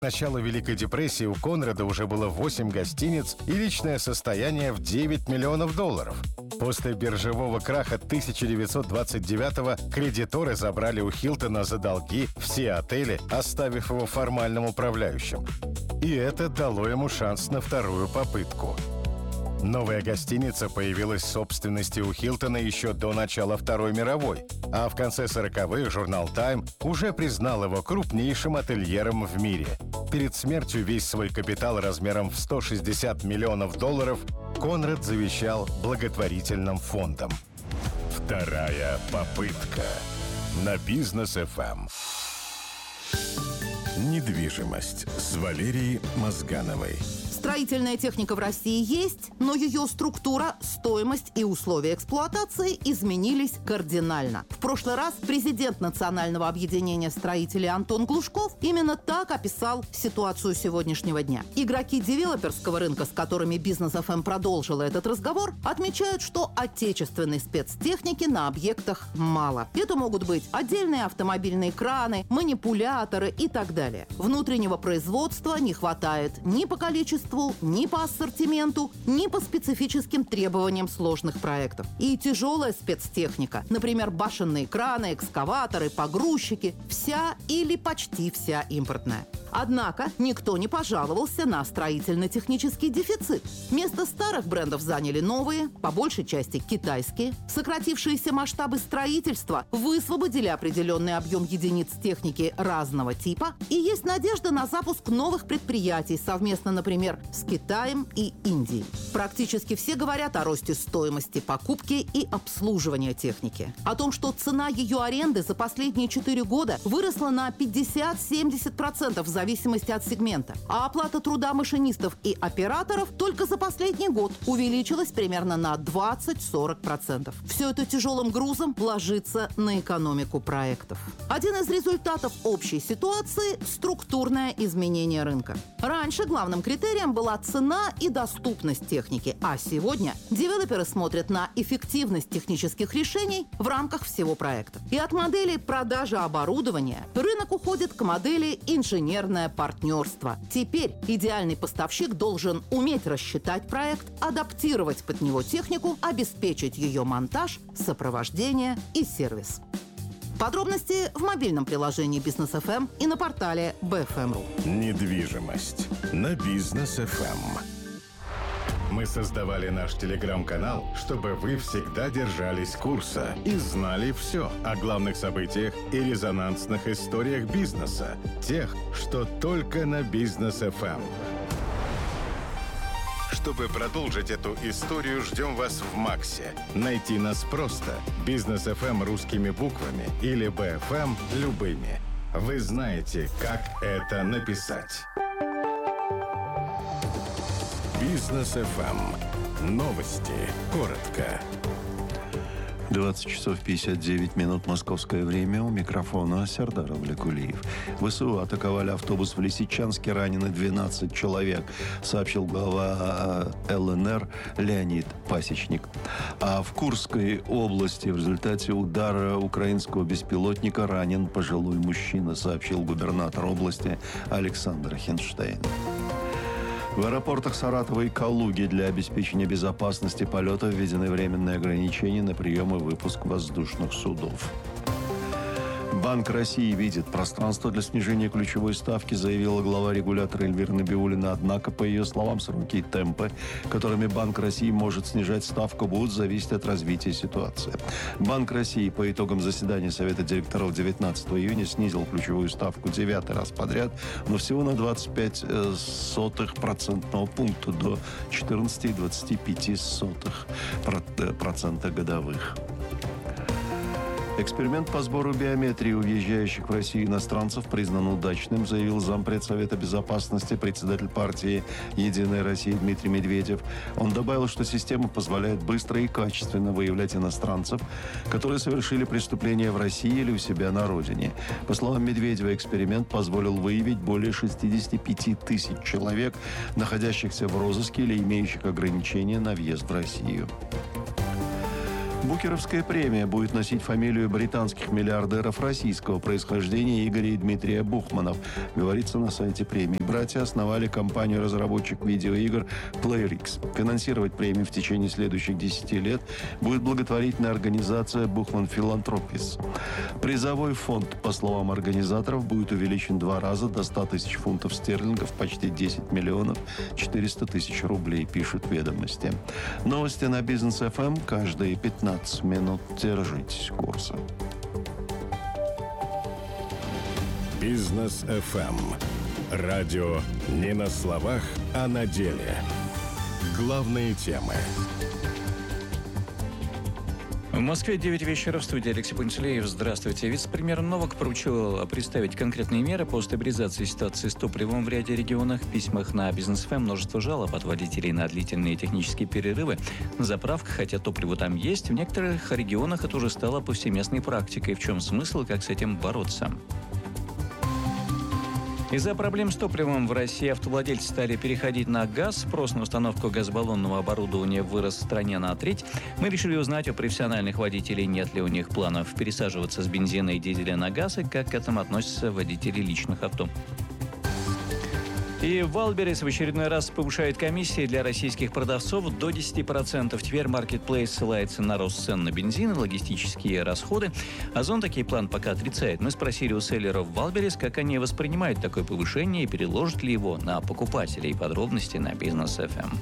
К началу Великой депрессии у Конрада уже было 8 гостиниц и личное состояние в $9 миллионов. После биржевого краха 1929-го кредиторы забрали у Хилтона за долги все отели, оставив его формальным управляющим. И это дало ему шанс на вторую попытку. Новая гостиница появилась в собственности у Хилтона еще до начала Второй мировой, а в конце 40-х журнал Time уже признал его крупнейшим ательером в мире. Перед смертью весь свой капитал размером в $160 миллионов Конрад завещал благотворительным фондам. Вторая попытка на Бизнес ФМ. Недвижимость с Валерией Мозгановой. Строительная техника в России есть, но ее структура, стоимость и условия эксплуатации изменились кардинально. В прошлый раз президент Национального объединения строителей Антон Глушков именно так описал ситуацию сегодняшнего дня. Игроки девелоперского рынка, с которыми Бизнес ФМ продолжила этот разговор, отмечают, что отечественной спецтехники на объектах мало. Это могут быть отдельные автомобильные краны, манипуляторы и так далее. Внутреннего производства не хватает ни по количеству, ни по ассортименту, ни по специфическим требованиям сложных проектов. И тяжелая спецтехника, например, башенные краны, экскаваторы, погрузчики, вся или почти вся импортная. Однако никто не пожаловался на строительно-технический дефицит. Место старых брендов заняли новые, по большей части китайские. Сократившиеся масштабы строительства высвободили определенный объем единиц техники разного типа, и есть надежда на запуск новых предприятий совместно, например, с Китаем и Индией. Практически все говорят о росте стоимости покупки и обслуживания техники. О том, что цена ее аренды за последние 4 года выросла на 50-70% в зависимости от сегмента. А оплата труда машинистов и операторов только за последний год увеличилась примерно на 20-40%. Все это тяжелым грузом ложится на экономику проектов. Один из результатов общей ситуации – структурное изменение рынка. Раньше главным критерием была цена и доступность техники, а сегодня девелоперы смотрят на эффективность технических решений в рамках всего проекта. И от модели продажи оборудования рынок уходит к модели инженерное партнерство. Теперь идеальный поставщик должен уметь рассчитать проект, адаптировать под него технику, обеспечить ее монтаж, сопровождение и сервис. Подробности в мобильном приложении Бизнес ФМ и на портале BFM.ru. Недвижимость на Бизнес ФМ. Мы создавали наш телеграм-канал, чтобы вы всегда держались курса и знали все о главных событиях и резонансных историях бизнеса. Тех, что только на Бизнес ФМ. Чтобы продолжить эту историю, ждем вас в Максе. Найти нас просто. Бизнес ФМ русскими буквами или БФМ любыми. Вы знаете, как это написать. Бизнес ФМ. Новости. Коротко. 20 часов 59 минут московское время. У микрофона Сердар Авлякулиев. ВСУ атаковали автобус в Лисичанске. Ранены 12 человек, сообщил глава ЛНР Леонид Пасечник. А в Курской области в результате удара украинского беспилотника ранен пожилой мужчина, сообщил губернатор области Александр Хинштейн. В аэропортах Саратова и Калуги для обеспечения безопасности полета введены временные ограничения на прием и выпуск воздушных судов. Банк России видит пространство для снижения ключевой ставки, заявила глава регулятора Эльвира Набиуллина. Однако, по ее словам, сроки и темпы, которыми Банк России может снижать ставку, будут зависеть от развития ситуации. Банк России по итогам заседания Совета директоров 19 июня снизил ключевую ставку 9-й раз подряд, но всего на 25 процентного пункта до 14,25% годовых. Эксперимент по сбору биометрии у въезжающих в Россию иностранцев признан удачным, заявил зампред Совета безопасности, председатель партии «Единая Россия» Дмитрий Медведев. Он добавил, что система позволяет быстро и качественно выявлять иностранцев, которые совершили преступления в России или у себя на родине. По словам Медведева, эксперимент позволил выявить более 65 тысяч человек, находящихся в розыске или имеющих ограничения на въезд в Россию. Букеровская премия будет носить фамилию британских миллиардеров российского происхождения Игоря и Дмитрия Бухманов, говорится на сайте премии. Братья основали компанию-разработчик видеоигр PlayRix. Финансировать премию в течение следующих 10 лет будет благотворительная организация Buchman Philanthropies. Призовой фонд, по словам организаторов, будет увеличен 2 раза до 100 тысяч фунтов стерлингов, почти 10 миллионов 400 тысяч рублей, пишут «Ведомости». Новости на Бизнес ФМ каждые 15 минут. Держитесь курса. Бизнес ФМ. Радио не на словах, а на деле. Главные темы. В Москве 9 вечера, в студии Алексей Пантелеев. Здравствуйте. Вице-премьер Новак поручил представить конкретные меры по стабилизации ситуации с топливом в ряде регионов. В письмах на Бизнес ФМ множество жалоб от водителей на длительные технические перерывы на заправках, хотя топливо там есть. В некоторых регионах это уже стало повсеместной практикой. В чем смысл и как с этим бороться? Из-за проблем с топливом в России автовладельцы стали переходить на газ. Спрос на установку газобаллонного оборудования вырос в стране на треть. Мы решили узнать у профессиональных водителей, нет ли у них планов пересаживаться с бензина и дизеля на газ, и как к этому относятся водители личных авто. И Wildberries в очередной раз повышает комиссии для российских продавцов до 10%. Теперь Marketplace ссылается на рост цен на бензин и логистические расходы. Озон такие план пока отрицает. Мы спросили у селлеров Wildberries, как они воспринимают такое повышение и переложат ли его на покупателей. Подробности на Бизнес ФМ.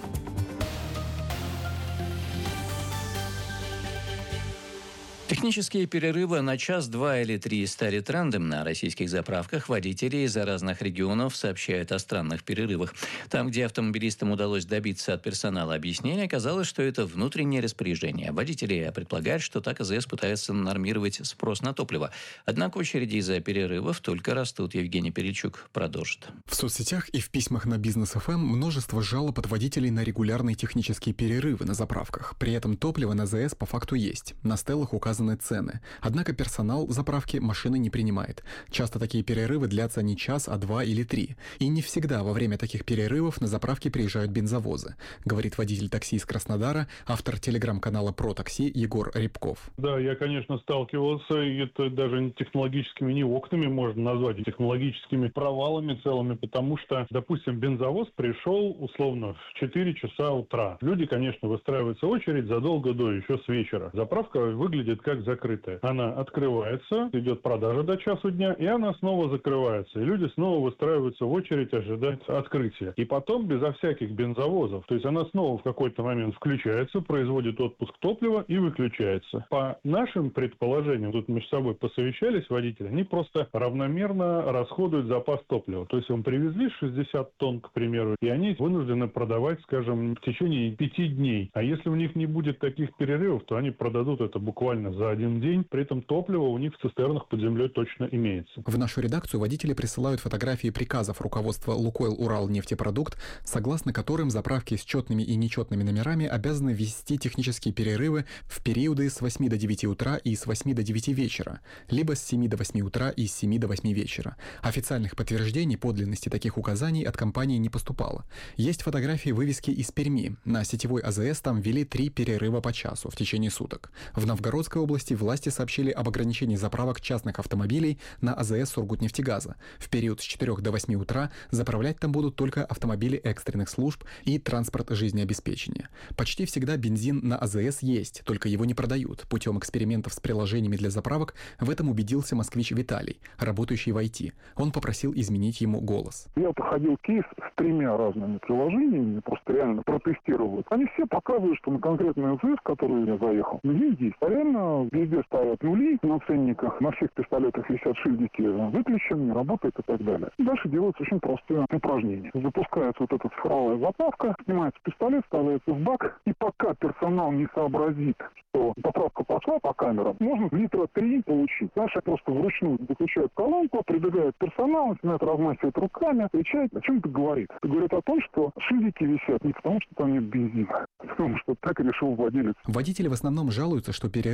Технические перерывы на час, 2 или 3 стали трендом на российских заправках. Водители из разных регионов сообщают о странных перерывах. Там, где автомобилистам удалось добиться от персонала объяснения, оказалось, что это внутреннее распоряжение. Водители предполагают, что так АЗС пытается нормировать спрос на топливо. Однако очереди из-за перерывов только растут. Евгений Перельчук продолжит. В соцсетях и в письмах на Бизнес ФМ множество жалоб от водителей на регулярные технические перерывы на заправках. При этом топливо на АЗС по факту есть. На стеллах указаны цены. Однако персонал заправки машины не принимает. Часто такие перерывы длятся не час, а 2 или 3. И не всегда во время таких перерывов на заправке приезжают бензовозы, говорит водитель такси из Краснодара, автор телеграм-канала «Про такси» Егор Рябков. Да, я, конечно, сталкивался, и это даже не технологическими, не окнами можно назвать, а технологическими провалами целыми, потому что, допустим, бензовоз пришел условно в 4 часа утра. Люди, конечно, выстраиваются в очередь задолго до, еще с вечера. Заправка выглядит как закрытая. Она открывается, идет продажа до часу дня, и она снова закрывается. И люди снова выстраиваются в очередь ожидать открытия. И потом безо всяких бензовозов. То есть она снова в какой-то момент включается, производит отпуск топлива и выключается. По нашим предположениям, тут между собой посовещались водители, они просто равномерно расходуют запас топлива. То есть им привезли 60 тонн, к примеру, и они вынуждены продавать, скажем, в течение 5 дней. А если у них не будет таких перерывов, то они продадут это буквально за один день. При этом топливо у них в цистернах под землей точно имеется. В нашу редакцию водители присылают фотографии приказов руководства «Лукойл Уралнефтепродукт», согласно которым заправки с четными и нечетными номерами обязаны ввести технические перерывы в периоды с 8 до 9 утра и с 8 до 9 вечера, либо с 7 до 8 утра и с 7 до 8 вечера. Официальных подтверждений подлинности таких указаний от компании не поступало. Есть фотографии вывески из Перми. На сетевой АЗС там ввели 3 перерыва по часу в течение суток. В Новгородской области власти сообщили об ограничении заправок частных автомобилей на АЗС Сургутнефтегаза. В период с 4 до 8 утра заправлять там будут только автомобили экстренных служб и транспорт жизнеобеспечения. Почти всегда бензин на АЗС есть, только его не продают. Путем экспериментов с приложениями для заправок в этом убедился москвич Виталий, работающий в IT. Он попросил изменить ему голос. Я проходил кейс с 3 разными приложениями, просто реально протестировал. Они все показывают, что на конкретный АЗС, в который я заехал, бензин есть. Реально везде ставят нули на ценниках, на всех пистолетах висят шильдики выключен, не работает и так далее. Дальше делается очень простое упражнение. Запускается вот эта цифровая заправка, снимается пистолет, ставится в бак, и пока персонал не сообразит, что заправка пошла по камерам, можно литра 3 получить. Дальше просто вручную выключают колонку, прибегает персонал, начинает размахивать руками, отвечает, о чем это говорит. Это говорит о том, что шильдики висят не потому, что там нет бензина, а потому что так решил владелец. Водители в основном жалуются, что перерывы вводятся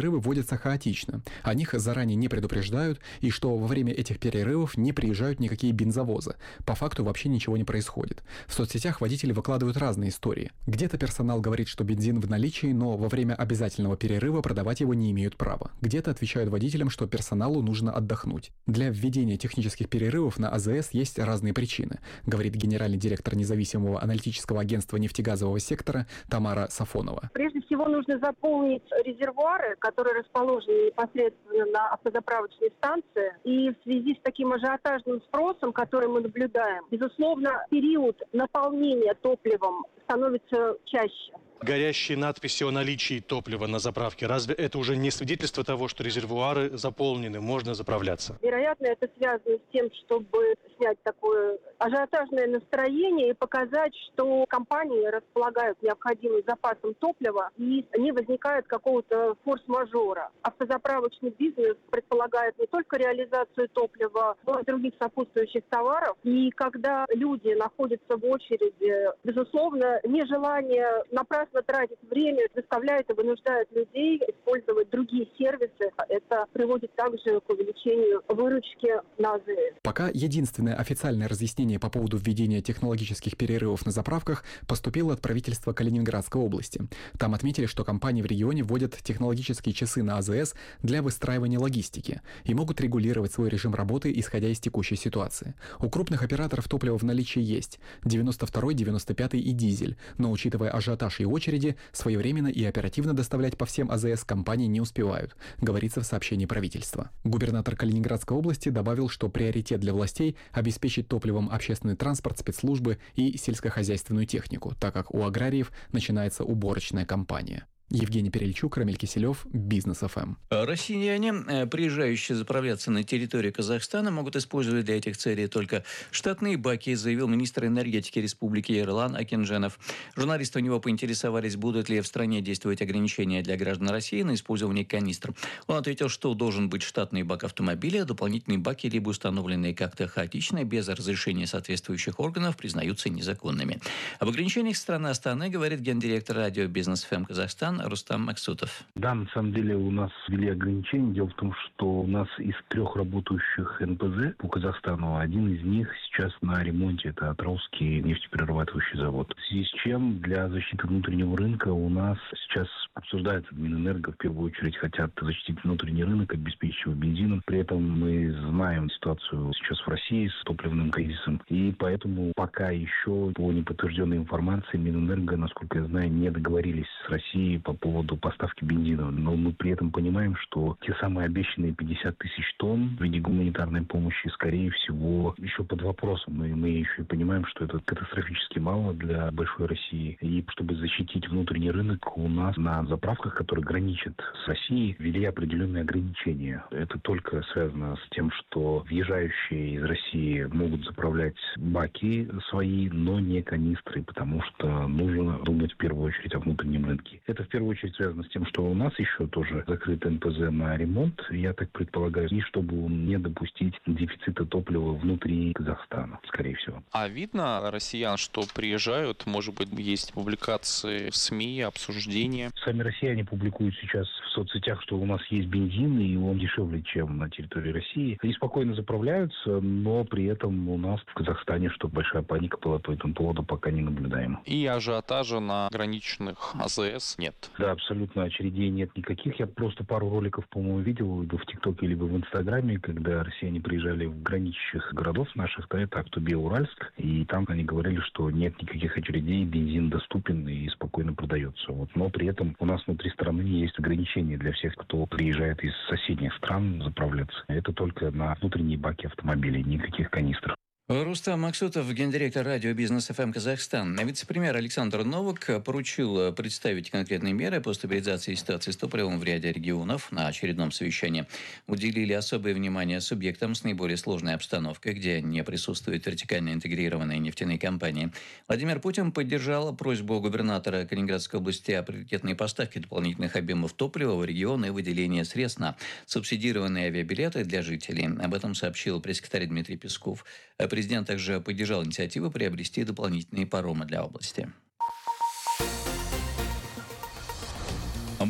проводятся хаотично, о них заранее не предупреждают, и что во время этих перерывов не приезжают никакие бензовозы. По факту вообще ничего не происходит. В соцсетях водители выкладывают разные истории. Где-то персонал говорит, что бензин в наличии, но во время обязательного перерыва продавать его не имеют права. Где-то отвечают водителям, что персоналу нужно отдохнуть. Для введения технических перерывов на АЗС есть разные причины, говорит генеральный директор независимого аналитического агентства нефтегазового сектора Тамара Сафонова. Прежде всего нужно заполнить резервуары, которые расположены непосредственно на автозаправочной станции. И в связи с таким ажиотажным спросом, который мы наблюдаем, безусловно, период наполнения топливом становится чаще. Горящие надписи о наличии топлива на заправке, разве это уже не свидетельство того, что резервуары заполнены, можно заправляться? Вероятно, это связано с тем, чтобы снять такое ажиотажное настроение и показать, что компании располагают необходимым запасом топлива и не возникает какого-то форс-мажора. Автозаправочный бизнес предполагает не только реализацию топлива, но и других сопутствующих товаров. И когда люди находятся в очереди, безусловно, нежелание напрасно тратить время заставляет и вынуждает людей использовать другие сервисы. Это приводит также к увеличению выручки на АЗС. Пока единственное официальное разъяснение по поводу введения технологических перерывов на заправках поступило от правительства Калининградской области. Там отметили, что компании в регионе вводят технологические часы на АЗС для выстраивания логистики и могут регулировать свой режим работы, исходя из текущей ситуации. У крупных операторов топливо в наличии есть – 92-й, 95-й и дизель, но учитывая ажиотаж и очереди, своевременно и оперативно доставлять по всем АЗС компании не успевают, говорится в сообщении правительства. Губернатор Калининградской области добавил, что приоритет для властей – обеспечить топливом общественный транспорт, спецслужбы и сельскохозяйственную технику, так как у аграриев начинается уборочная кампания. Евгений Перельчук, Рамиль Киселев, Бизнес ФМ. Россияне, приезжающие заправляться на территории Казахстана, могут использовать для этих целей только штатные баки, заявил министр энергетики Республики Ерлан Акинженов. Журналисты у него поинтересовались, будут ли в стране действовать ограничения для граждан России на использование канистр. Он ответил, что должен быть штатный бак автомобиля, а дополнительные баки, либо установленные как-то хаотично, без разрешения соответствующих органов, признаются незаконными. Об ограничениях страны Астаны говорит гендиректор радио Бизнес ФМ Казахстан Рустам Максутов. Да, на самом деле у нас ввели ограничения. Дело в том, что у нас из 3 работающих НПЗ по Казахстану, один из них сейчас на ремонте. Это Атырауский нефтеперерабатывающий завод. В связи с чем для защиты внутреннего рынка у нас сейчас обсуждается Минэнерго, в первую очередь хотят защитить внутренний рынок, обеспечить его бензином. При этом мы знаем ситуацию сейчас в России с топливным кризисом. И поэтому пока еще по неподтвержденной информации Минэнерго, насколько я знаю, не договорились с Россией по поводу поставки бензина. Но мы при этом понимаем, что те самые обещанные 50 тысяч тонн в виде гуманитарной помощи, скорее всего, еще под вопросом. И мы еще и понимаем, что это катастрофически мало для большой России. И чтобы защитить внутренний рынок, у нас на заправках, которые граничат с Россией, ввели определенные ограничения. Это только связано с тем, что въезжающие из России могут заправлять баки свои, но не канистры, потому что нужно думать в первую очередь о внутреннем рынке. Это в первую очередь связано с тем, что у нас еще тоже закрыт НПЗ на ремонт, я так предполагаю, и чтобы не допустить дефицита топлива внутри Казахстана, скорее всего. А видно россиян, что приезжают, может быть, есть публикации в СМИ, обсуждения? Сами россияне публикуют сейчас в соцсетях, что у нас есть бензин, и он дешевле, чем на территории России. Они спокойно заправляются, но при этом у нас в Казахстане, чтобы большая паника была по этому поводу, пока не наблюдаем. И ажиотажа на граничных АЗС нет? Да, абсолютно очередей нет никаких. Я просто пару роликов, по-моему, видел либо в ТикТоке, либо в Инстаграме, когда россияне приезжали в граничащих городов наших, да, это Актобе, Уральск, и там они говорили, что нет никаких очередей, бензин доступен и спокойно продается. Но при этом у нас внутри страны есть ограничения для всех, кто приезжает из соседних стран заправляться. Это только на внутренние баки автомобилей, никаких канистр. Рустам Максутов, гендиректор радио Бизнес ФМ Казахстан. Вице-премьер Александр Новак поручил представить конкретные меры по стабилизации ситуации с топливом в ряде регионов. На очередном совещании уделили особое внимание субъектам с наиболее сложной обстановкой, где не присутствуют вертикально интегрированные нефтяные компании. Владимир Путин поддержал просьбу губернатора Калининградской области о приоритетной поставке дополнительных объемов топлива в регион и выделение средств на субсидированные авиабилеты для жителей. Об этом сообщил пресс-секретарь Дмитрий Песков. Президент также поддержал инициативу приобрести дополнительные паромы для области.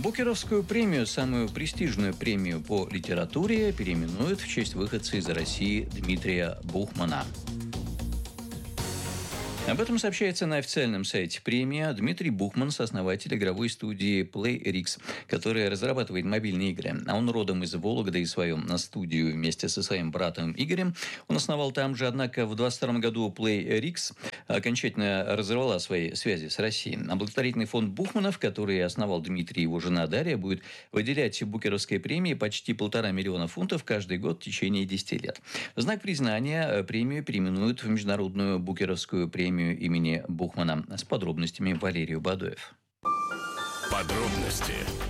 Букеровскую премию, самую престижную премию по литературе, переименуют в честь выходца из России Дмитрия Бухмана. Об этом сообщается на официальном сайте премии. Дмитрий Бухман – сооснователь игровой студии PlayRix, которая разрабатывает мобильные игры. А он родом из Вологды и свою студию вместе со своим братом Игорем он основал там же. Однако в 2022 году PlayRix окончательно разорвала свои связи с Россией. А благотворительный фонд Бухманов, который основал Дмитрий и его жена Дарья, будет выделять Букеровской премии почти 1,5 миллиона фунтов каждый год в течение 10 лет. В знак признания премию переименуют в Международную Букеровскую премию имени Бухмана. С подробностями Валерий Бадоев. Подробности.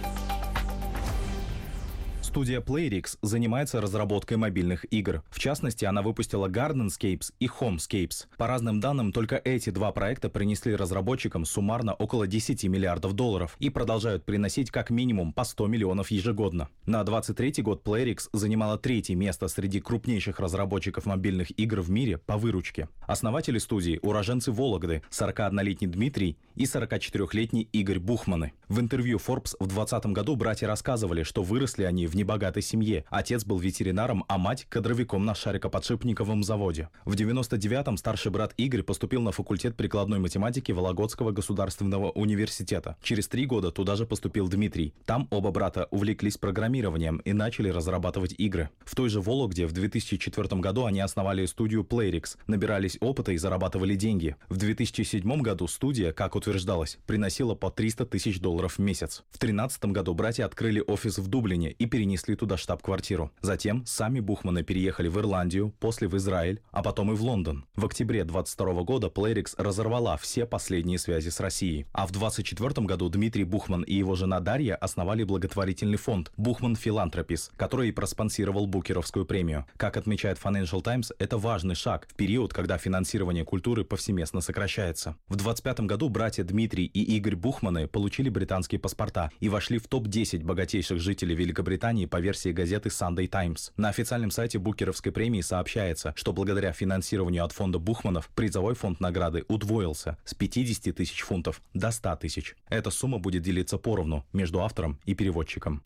Студия PlayRix занимается разработкой мобильных игр. В частности, она выпустила Gardenscapes и Homescapes. По разным данным, только эти два проекта принесли разработчикам суммарно около 10 миллиардов долларов и продолжают приносить как минимум по 100 миллионов ежегодно. На 2023 год PlayRix занимала 3-е место среди крупнейших разработчиков мобильных игр в мире по выручке. Основатели студии – уроженцы Вологды, 41-летний Дмитрий и 44-летний Игорь Бухманы. В интервью Forbes в 2020 году братья рассказывали, что выросли они в небогатой семье. Отец был ветеринаром, а мать – кадровиком на шарикоподшипниковом заводе. В 99-м старший брат Игорь поступил на факультет прикладной математики Вологодского государственного университета. Через 3 года туда же поступил Дмитрий. Там оба брата увлеклись программированием и начали разрабатывать игры. В той же Вологде в 2004 году они основали студию PlayRix, набирались опыта и зарабатывали деньги. В 2007 году студия, как утверждалось, приносила по $300 тысяч в месяц. В 2013 году братья открыли офис в Дублине и перенесли туда штаб-квартиру. Затем сами Бухманы переехали в Ирландию, после в Израиль, а потом и в Лондон. В октябре 2022 года PlayRix разорвала все последние связи с Россией. А в 2024 году Дмитрий Бухман и его жена Дарья основали благотворительный фонд Бухман Philanthropies, который и проспонсировал Букеровскую премию. Как отмечает Financial Times, это важный шаг в период, когда финансирование культуры повсеместно сокращается. В 2025 году братья Дмитрий и Игорь Бухманы получили британские паспорта и вошли в топ-10 богатейших жителей Великобритании по версии газеты Sunday Times. На официальном сайте Букеровской премии сообщается, что благодаря финансированию от фонда Бухманов призовой фонд награды удвоился с 50 тысяч фунтов до 100 тысяч. Эта сумма будет делиться поровну между автором и переводчиком.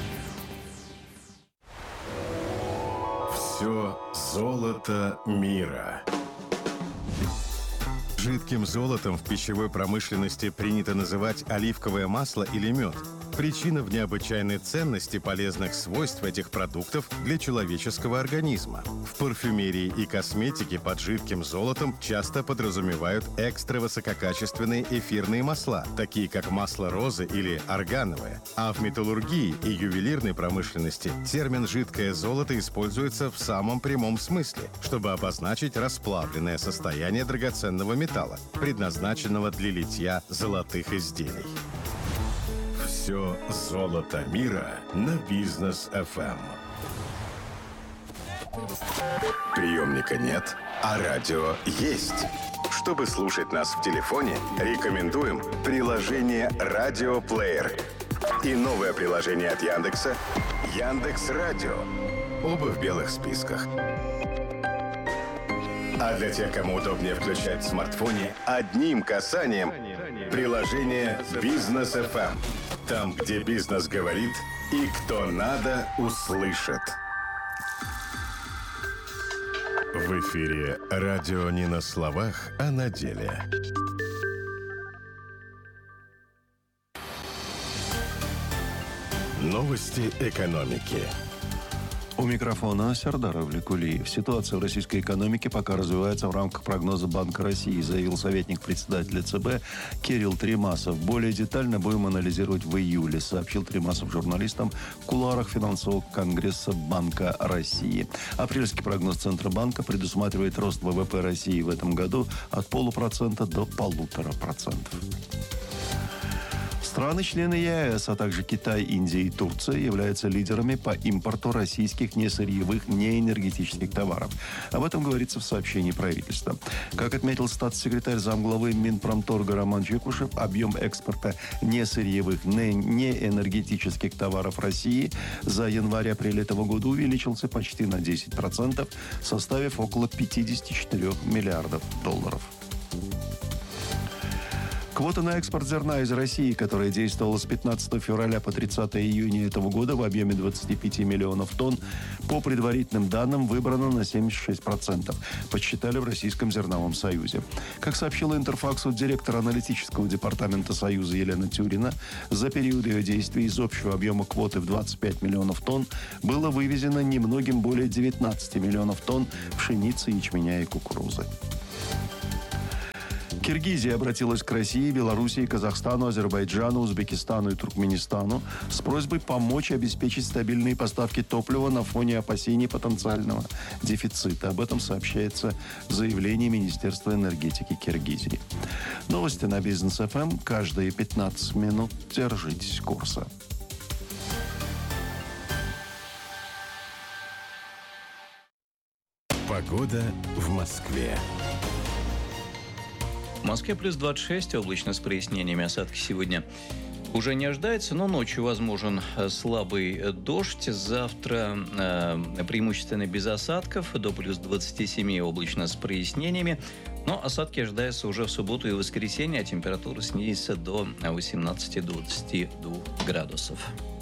Все золото мира. Жидким золотом в пищевой промышленности принято называть оливковое масло или мед. Причина в необычайной ценности полезных свойств этих продуктов для человеческого организма. В парфюмерии и косметике под жидким золотом часто подразумевают экстравысококачественные эфирные масла, такие как масло розы или органовое. А в металлургии и ювелирной промышленности термин «жидкое золото» используется в самом прямом смысле, чтобы обозначить расплавленное состояние драгоценного металла, предназначенного для литья золотых изделий. Все золото мира на Бизнес FM. Приемника нет, а радио есть. Чтобы слушать нас в телефоне, рекомендуем приложение «Радиоплеер» и новое приложение от Яндекса «Яндекс.Радио». Оба в белых списках. А для тех, кому удобнее включать в смартфоне, одним касанием приложение «Бизнес FM». Там, где бизнес говорит и кто надо, услышит. В эфире радио не на словах, а на деле. Новости экономики. У микрофона Сердар Авликулиев. Ситуация в российской экономике пока развивается в рамках прогноза Банка России, заявил советник председателя ЦБ Кирилл Тремасов. Более детально будем анализировать в июле, сообщил Тремасов журналистам в кулуарах финансового конгресса Банка России. Апрельский прогноз Центробанка предусматривает рост ВВП России в этом году от 0,5% до 1,5%. Страны-члены ЕАЭС, а также Китай, Индия и Турция являются лидерами по импорту российских несырьевых, неэнергетических товаров. Об этом говорится в сообщении правительства. Как отметил статс-секретарь замглавы Минпромторга Роман Чекушев, объем экспорта несырьевых, неэнергетических товаров России за январь-апрель этого года увеличился почти на 10%, составив около 54 миллиардов долларов. Квота на экспорт зерна из России, которая действовала с 15 февраля по 30 июня этого года в объеме 25 миллионов тонн, по предварительным данным выбрана на 76%, подсчитали в Российском зерновом союзе. Как сообщила Интерфаксу директор аналитического департамента Союза Елена Тюрина, за период ее действия из общего объема квоты в 25 миллионов тонн было вывезено немногим более 19 миллионов тонн пшеницы, ячменя и кукурузы. Киргизия обратилась к России, Белоруссии, Казахстану, Азербайджану, Узбекистану и Туркменистану с просьбой помочь обеспечить стабильные поставки топлива на фоне опасений потенциального дефицита. Об этом сообщается в заявлении Министерства энергетики Киргизии. Новости на Бизнес ФМ. Каждые 15 минут держитесь курса. Погода в Москве. В Москве плюс 26, облачно с прояснениями, осадки сегодня уже не ожидается, но ночью возможен слабый дождь. Завтра преимущественно без осадков, до плюс 27 облачно с прояснениями. Но осадки ожидаются уже в субботу и воскресенье, а температура снизится до 18-22 градусов.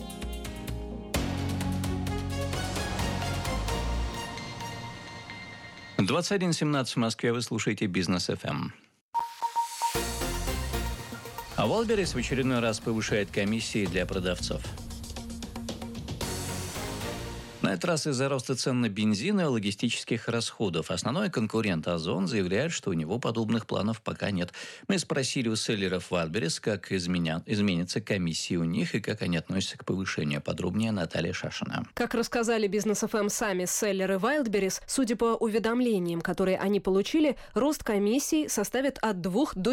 — 21:17 в Москве. Вы слушаете Бизнес ФМ. А Wildberries в очередной раз повышает комиссии для продавцов. На этот раз из-за роста цен на бензин и логистических расходов. Основной конкурент «Озон» заявляет, что у него подобных планов пока нет. Мы спросили у селлеров Wildberries, как изменятся комиссии у них и как они относятся к повышению. Подробнее Наталья Шашина. Как рассказали Бизнес ФМ сами селлеры Wildberries, судя по уведомлениям, которые они получили, рост комиссий составит от 2 до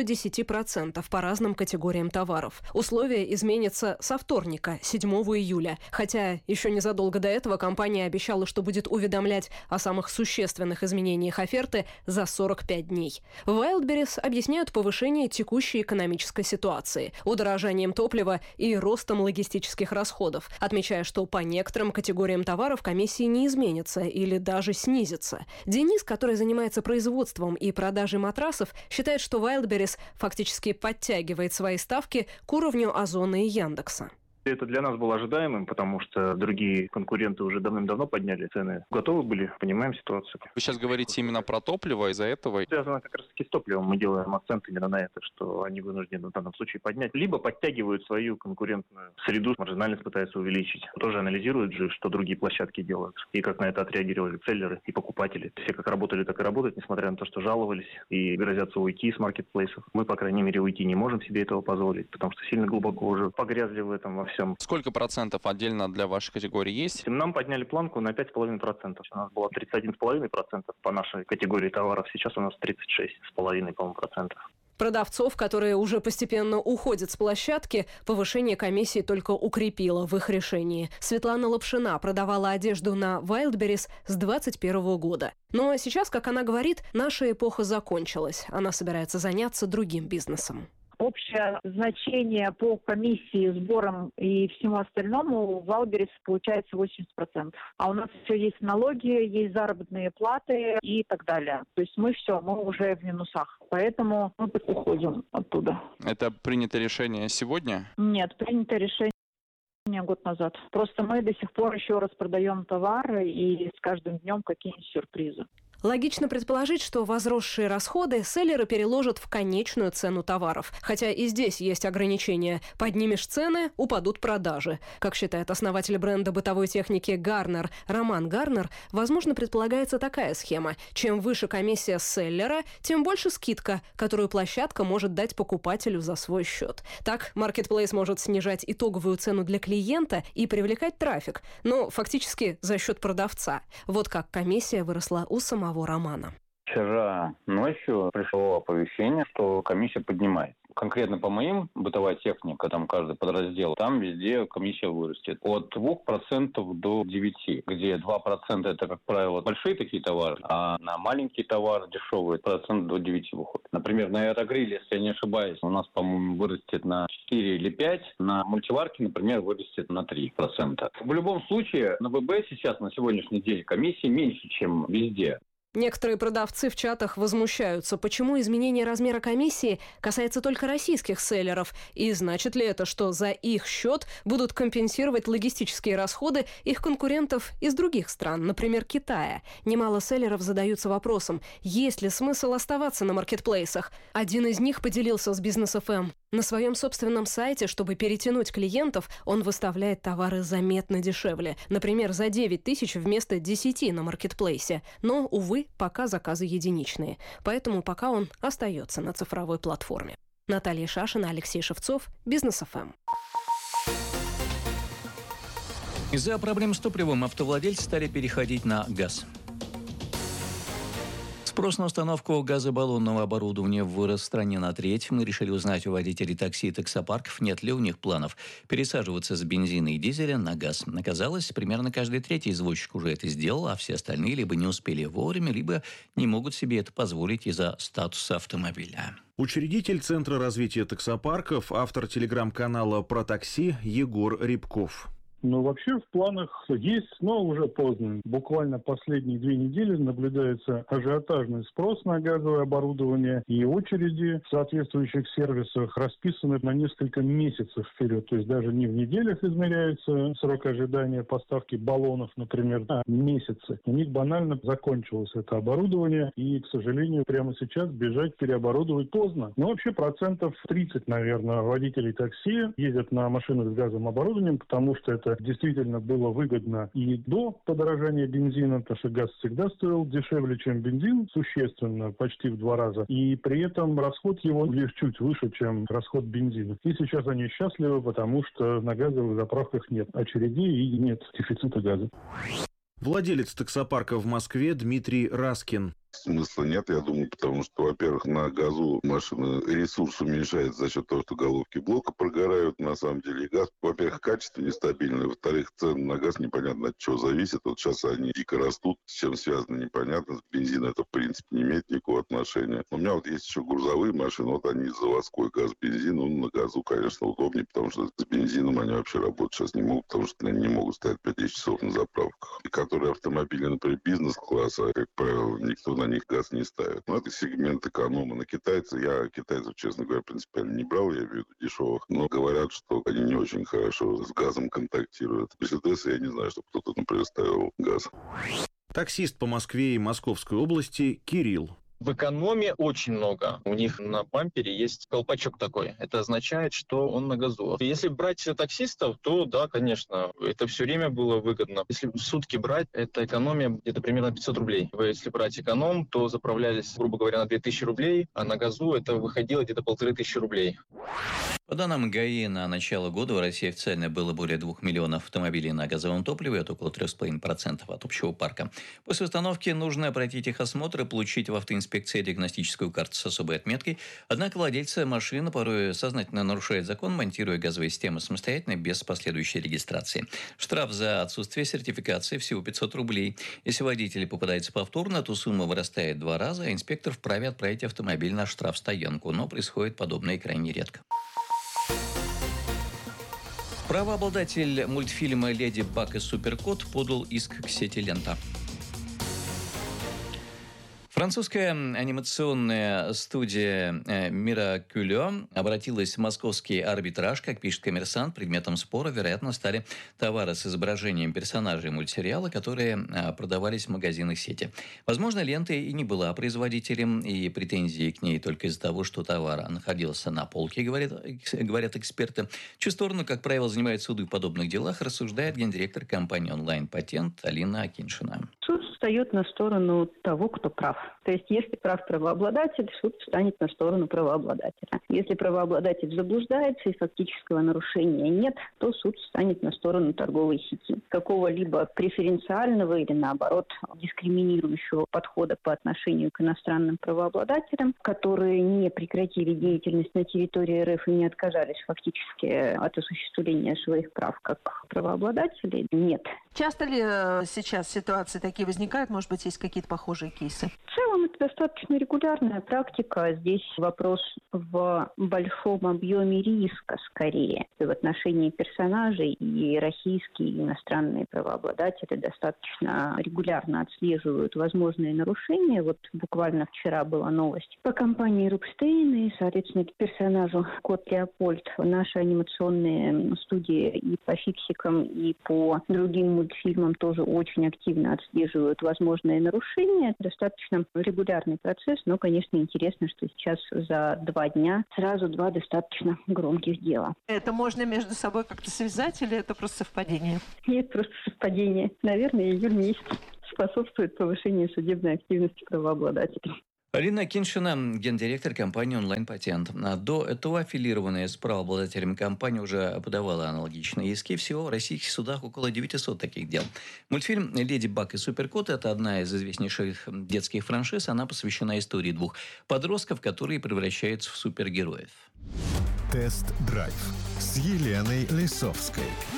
10% по разным категориям товаров. Условия изменятся со вторника, 7 июля. Хотя еще незадолго до этого компания обещала, что будет уведомлять о самых существенных изменениях оферты за 45 дней. В Wildberries объясняют повышение текущей экономической ситуации, удорожанием топлива и ростом логистических расходов, отмечая, что по некоторым категориям товаров комиссии не изменятся или даже снизятся. Денис, который занимается производством и продажей матрасов, считает, что Wildberries фактически подтягивает свои ставки к уровню Озона и Яндекса. Это для нас было ожидаемым, потому что другие конкуренты уже давным-давно подняли цены. Готовы были, понимаем ситуацию. Вы сейчас говорите именно про топливо, из-за этого? Связано как раз-таки с топливом. Мы делаем акцент именно на это, что они вынуждены в данном случае поднять. Либо подтягивают свою конкурентную среду, маржинальность пытаются увеличить. Тоже анализируют же, что другие площадки делают. И как на это отреагировали селлеры и покупатели. Все как работали, так и работают, несмотря на то, что жаловались и грозятся уйти с маркетплейсов. Мы, по крайней мере, уйти не можем себе этого позволить, потому что сильно глубоко уже погрязли в этом во всем. Сколько процентов отдельно для вашей категории есть? Нам подняли планку на 5,5%. У нас было 31,5% по нашей категории товаров. Сейчас у нас 36,5%, по-моему, процентов. Продавцов, которые уже постепенно уходят с площадки, повышение комиссии только укрепило в их решении. Светлана Лапшина продавала одежду на Wildberries с 2021 года. Но сейчас, как она говорит, наша эпоха закончилась. Она собирается заняться другим бизнесом. Общее значение по комиссии, сборам и всему остальному в Wildberries получается 80%. А у нас еще есть налоги, есть заработные платы и так далее. То есть мы уже в минусах. Поэтому мы уходим оттуда. Это принято решение сегодня? Нет, принято решение год назад. Просто мы до сих пор еще распродаем товары и с каждым днем какие-нибудь сюрпризы. Логично предположить, что возросшие расходы селлеры переложат в конечную цену товаров. Хотя и здесь есть ограничения. Поднимешь цены – упадут продажи. Как считает основатель бренда бытовой техники Гарнер Роман Гарнер, возможно, предполагается такая схема. Чем выше комиссия селлера, тем больше скидка, которую площадка может дать покупателю за свой счет. Так, маркетплейс может снижать итоговую цену для клиента и привлекать трафик, но фактически за счет продавца. Вот как комиссия выросла у самого Романа. Вчера ночью пришло оповещение, что комиссия поднимается. Конкретно по моим бытовая техника, там каждый подраздел, там везде комиссия вырастет. От 2% до 9%, где 2% это, как правило, большие такие товары, а на маленькие товары, дешевые, процент до 9% выходит. Например, на аэрогриле, если я не ошибаюсь, у нас, по-моему, вырастет на 4 или 5%, на мультиварке, например, вырастет на 3%. В любом случае, на ВБ сейчас, на сегодняшний день, комиссии меньше, чем везде. Некоторые продавцы в чатах возмущаются, почему изменение размера комиссии касается только российских селлеров, и значит ли это, что за их счет будут компенсировать логистические расходы их конкурентов из других стран, например, Китая. Немало селлеров задаются вопросом, есть ли смысл оставаться на маркетплейсах. Один из них поделился с Бизнес ФМ. На своем собственном сайте, чтобы перетянуть клиентов, он выставляет товары заметно дешевле. Например, за 9 тысяч вместо 10 на маркетплейсе. Но, увы, пока заказы единичные. Поэтому пока он остается на цифровой платформе. Наталья Шашина, Алексей Шевцов, Бизнес ФМ. Из-за проблем с топливом автовладельцы стали переходить на газ. Спрос на установку газобаллонного оборудования вырос в стране на треть. Мы решили узнать у водителей такси и таксопарков, нет ли у них планов пересаживаться с бензина и дизеля на газ. Оказалось, примерно каждый третий извозчик уже это сделал, а все остальные либо не успели вовремя, либо не могут себе это позволить из-за статуса автомобиля. Учредитель Центра развития таксопарков, автор телеграм-канала «Про такси» Егор Рябков. Ну, вообще в планах есть, но уже поздно. Буквально последние 2 недели наблюдается ажиотажный спрос на газовое оборудование, и очереди в соответствующих сервисах расписаны на несколько месяцев вперед. То есть даже не в неделях измеряется срок ожидания поставки баллонов, например, а месяцы. У них банально закончилось это оборудование, и, к сожалению, прямо сейчас бежать переоборудовать поздно. Но вообще 30%, наверное, водителей такси ездят на машинах с газовым оборудованием, потому что это действительно было выгодно и до подорожания бензина, потому что газ всегда стоил дешевле, чем бензин, существенно, почти в 2 раза. И при этом расход его лишь чуть выше, чем расход бензина. И сейчас они счастливы, потому что на газовых заправках нет очередей и нет дефицита газа. Владелец таксопарка в Москве Дмитрий Раскин. Смысла нет, я думаю, потому что, во-первых, на газу машина ресурс уменьшается за счет того, что головки блока прогорают. На самом деле, и газ, во-первых, качество нестабильное, во-вторых, цены на газ непонятно от чего зависят. Вот сейчас они дико растут, с чем связано непонятно. Бензин это, в принципе, не имеет никакого отношения. У меня вот есть еще грузовые машины, вот они заводской газ, бензин, ну, на газу, конечно, удобнее, потому что с бензином они вообще работать сейчас не могут, потому что они не могут стоять 5-10 часов на заправках. И которые автомобили, например, бизнес-класса, как правило, никто на них газ не ставит. Но это сегмент эконома. На китайцев, я китайцев, честно говоря, принципиально не брал, я имею в виду дешевых, но говорят, что они не очень хорошо с газом контактируют. Мерседес, я не знаю, что кто-то, например, ставил газ. Таксист по Москве и Московской области Кирилл. В экономе очень много. У них на бампере есть колпачок такой. Это означает, что он на газу. Если брать таксистов, то да, конечно, это все время было выгодно. Если в сутки брать, это экономия где-то примерно 500 рублей. Если брать эконом, то заправлялись, грубо говоря, на 2000 рублей, а на газу это выходило где-то 1500 рублей. По данным ГАИ, на начало года в России официально было более 2 миллионов автомобилей на газовом топливе, это около 3,5% от общего парка. После установки нужно пройти техосмотр и получить в автоинспекции диагностическую карту с особой отметкой. Однако владельцы машины порой сознательно нарушают закон, монтируя газовые системы самостоятельно, без последующей регистрации. Штраф за отсутствие сертификации всего 500 рублей. Если водитель попадается повторно, то сумма вырастает в 2 раза, а инспектор вправе отправить автомобиль на штрафстоянку. Но происходит подобное крайне редко. Правообладатель мультфильма «Леди Баг и Суперкот» подал иск к сети «Лента». Французская анимационная студия «Миракюлё» обратилась в московский арбитраж. Как пишет «Коммерсант», предметом спора, вероятно, стали товары с изображением персонажей мультсериала, которые продавались в магазинах сети. Возможно, «Лента» и не была производителем, и претензии к ней только из-за того, что товар находился на полке, говорят эксперты. Чью сторону, как правило, занимают суды в подобных делах, рассуждает гендиректор компании «Онлайн-патент» Алина Акиншина. Суд встает на сторону того, кто прав. То есть, если прав правообладатель, суд встанет на сторону правообладателя. Если правообладатель заблуждается и фактического нарушения нет, то суд встанет на сторону торговой сети. Какого-либо преференциального или, наоборот, дискриминирующего подхода по отношению к иностранным правообладателям, которые не прекратили деятельность на территории РФ и не отказались фактически от осуществления своих прав как правообладателей, нет. Часто ли сейчас ситуации такие возникают? Может быть, есть какие-то похожие кейсы? В целом это достаточно регулярная практика. Здесь вопрос в большом объеме риска скорее. В отношении персонажей и российские, и иностранные правообладатели достаточно регулярно отслеживают возможные нарушения. Вот буквально вчера была новость по компании Рубштейн и, соответственно, персонажу Кот Леопольд. Наши анимационные студии и по фиксикам, и по другим мультфильмам тоже очень активно отслеживают возможные нарушения. Это достаточно регулярный процесс, но, конечно, интересно, что сейчас за 2 дня сразу 2 достаточно громких дела. Это можно между собой как-то связать или это просто совпадение? Нет, просто совпадение. Наверное, июль месяц способствует повышению судебной активности правообладателей. Алина Киншина, гендиректор компании «Онлайн-патент». До этого аффилированная с правообладателями компания уже подавала аналогичные иски. Всего в российских судах около 900 таких дел. Мультфильм «Леди Баг и Суперкот» – это одна из известнейших детских франшиз. Она посвящена истории 2 подростков, которые превращаются в супергероев. Тест-драйв с Еленой Лисовской.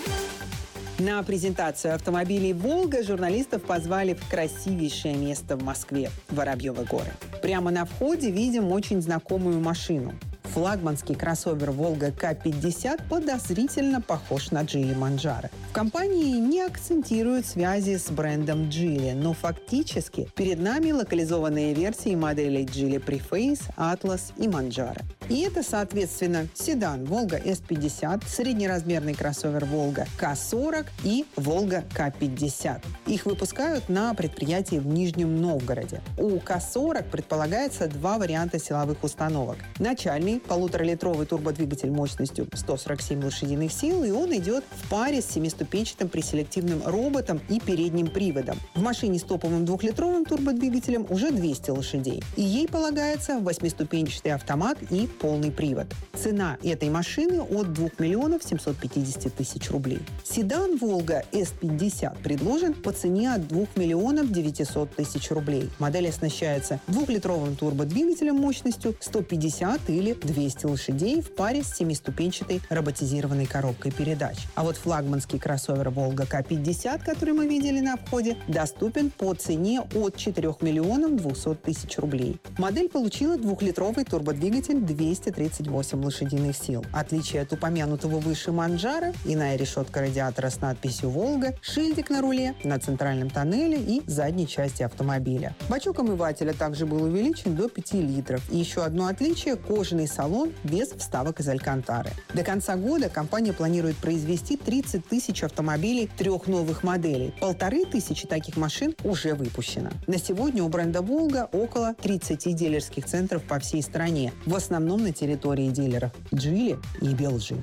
На презентацию автомобилей «Волга» журналистов позвали в красивейшее место в Москве – Воробьевы горы. Прямо на входе видим очень знакомую машину. Флагманский кроссовер «Волга К-50» подозрительно похож на Джили Манджаро. В компании не акцентируют связи с брендом Джили, но фактически перед нами локализованные версии моделей Джили Preface, Atlas и Манджаро. И это, соответственно, седан «Волга С-50», среднеразмерный кроссовер «Волга К-40» и «Волга К-50». Их выпускают на предприятии в Нижнем Новгороде. У К-40 предполагается 2 варианта силовых установок. Начальный 1,5-литровый турбодвигатель мощностью 147 лошадиных сил, и он идет в паре с 7-ступенчатым преселективным роботом и передним приводом. В машине с топовым 2-литровым турбодвигателем уже 200 лошадей. И ей полагается 8-ступенчатый автомат и полный привод. Цена этой машины от 2 миллионов 750 тысяч рублей. Седан «Волга С-50» предложен по цене от 2 миллионов 900 тысяч рублей. Модель оснащается 2-литровым турбодвигателем мощностью 150 или 200 лошадей в паре с 7-ступенчатой роботизированной коробкой передач. А вот флагманский кроссовер «Волга К-50», который мы видели на входе, доступен по цене от 4 миллионов 200 тысяч рублей. Модель получила 2-литровый турбодвигатель 238 лошадиных сил. Отличие от упомянутого выше Манджаро – иная решетка радиатора с надписью «Волга», шильдик на руле, на центральном тоннеле и задней части автомобиля. Бачок омывателя также был увеличен до 5 литров. И еще одно отличие – кожаный салон без вставок из алькантары. До конца года компания планирует произвести 30 тысяч автомобилей 3 новых моделей. 1500 таких машин уже выпущено. На сегодня у бренда «Волга» около 30 дилерских центров по всей стране. В основном на территории дилеров «Джили» и «Белджи».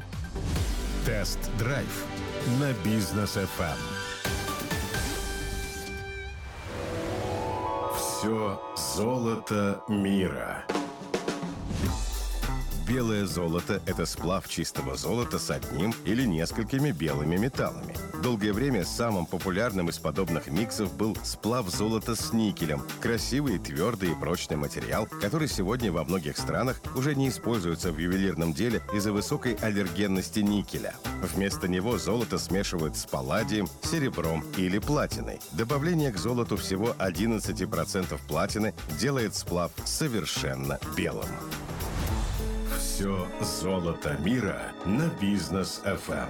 Тест-драйв на Бизнес-ФМ. Все золото мира. Белое золото – это сплав чистого золота с одним или несколькими белыми металлами. Долгое время самым популярным из подобных миксов был сплав золота с никелем. Красивый, твердый и прочный материал, который сегодня во многих странах уже не используется в ювелирном деле из-за высокой аллергенности никеля. Вместо него золото смешивают с палладием, серебром или платиной. Добавление к золоту всего 11% платины делает сплав совершенно белым. Все золото мира на Бизнес-ФМ.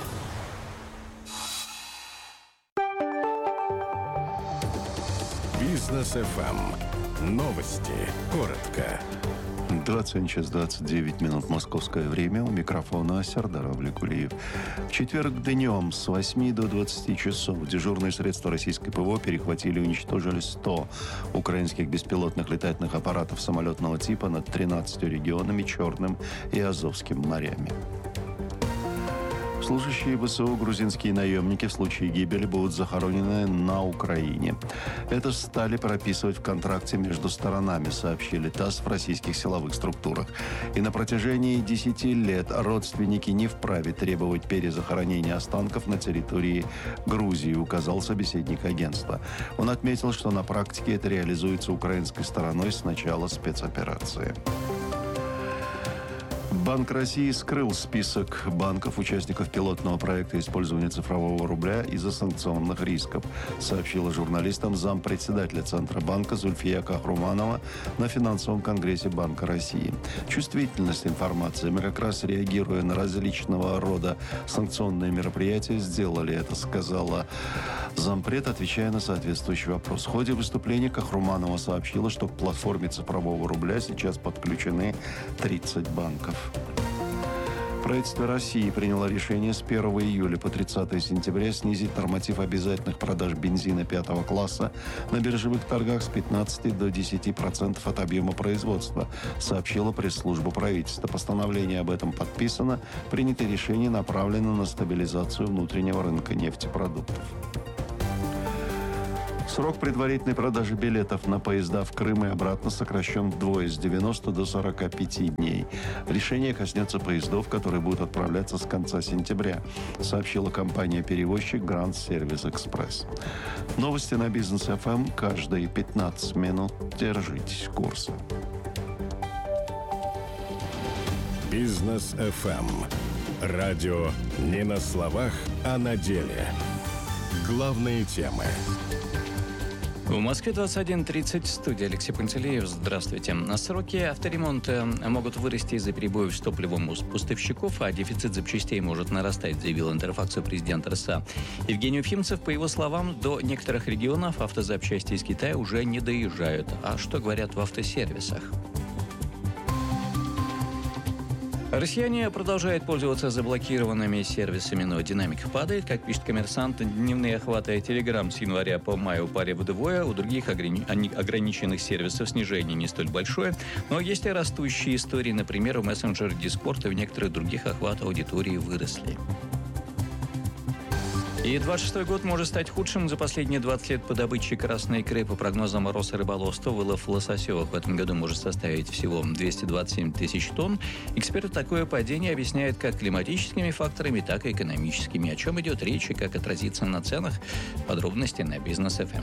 Бизнес-ФМ. Новости. Коротко. 21 час 29 минут московское время. У микрофона Сердар Авликулиев. В четверг днем с 8 до 20 часов дежурные средства российской ПВО перехватили и уничтожили 100 украинских беспилотных летательных аппаратов самолетного типа над 13 регионами, Черным и Азовским морями. Служащие ВСУ грузинские наемники в случае гибели будут захоронены на Украине. Это стали прописывать в контракте между сторонами, сообщили ТАСС в российских силовых структурах. И на протяжении 10 лет родственники не вправе требовать перезахоронения останков на территории Грузии, указал собеседник агентства. Он отметил, что на практике это реализуется украинской стороной с начала спецоперации. Банк России скрыл список банков, участников пилотного проекта использования цифрового рубля из-за санкционных рисков, сообщила журналистам зампредседателя Центробанка Зульфия Кахруманова на финансовом конгрессе Банка России. Чувствительность информации. Мы как раз, реагируя на различного рода санкционные мероприятия, сделали это, сказала зампред, отвечая на соответствующий вопрос. В ходе выступления Кахруманова сообщила, что к платформе цифрового рубля сейчас подключены 30 банков. Правительство России приняло решение с 1 июля по 30 сентября снизить норматив обязательных продаж бензина 5 класса на биржевых торгах с 15 до 10% от объема производства, сообщила пресс-служба правительства. Постановление об этом подписано. Принятое решение направлено на стабилизацию внутреннего рынка нефтепродуктов. Срок предварительной продажи билетов на поезда в Крым и обратно сокращен вдвое, с 90 до 45 дней. Решение коснется поездов, которые будут отправляться с конца сентября, сообщила компания-перевозчик Grand Service Express. Новости на Бизнес ФМ каждые 15 минут. Держитесь курса. Бизнес ФМ. Радио не на словах, а на деле. Главные темы. В Москве 21:30, студия Алексей Пантелеев. Здравствуйте. Сроки авторемонта могут вырасти из-за перебоев с топливом у поставщиков, а дефицит запчастей может нарастать, заявил Интерфаксу президент РСА. Евгений Уфимцев, по его словам, до некоторых регионов автозапчасти из Китая уже не доезжают. А что говорят в автосервисах? Россияне продолжают пользоваться заблокированными сервисами, но динамика падает. Как пишет «Коммерсант», дневные охваты Telegram с января по май упали вдвое. У других ограниченных сервисов снижение не столь большое. Но есть и растущие истории. Например, в мессенджере Discord и в некоторых других охваты аудитории выросли. И 26-й год может стать худшим за последние 20 лет по добыче красной икры. По прогнозам Росрыболовства, вылов лососевых в этом году может составить всего 227 тысяч тонн. Эксперты такое падение объясняют как климатическими факторами, так и экономическими. О чем идет речь и как отразится на ценах? Подробности на Бизнес ФМ.